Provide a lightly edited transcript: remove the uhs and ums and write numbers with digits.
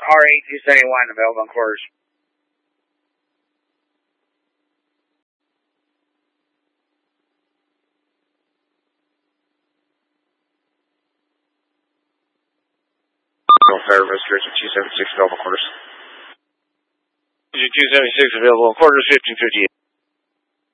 R8-271 available in quarters. Fire restoration 276 available in quarters. 276 available in quarters, 1558.